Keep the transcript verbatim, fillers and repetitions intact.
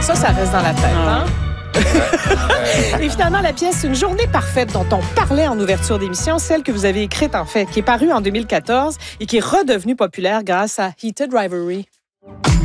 Ça, ça reste dans la tête, hein? Et finalement, la pièce Une journée parfaite dont on parlait en ouverture d'émission, celle que vous avez écrite en fait, qui est parue en deux mille quatorze et qui est redevenue populaire grâce à Heated Rivalry.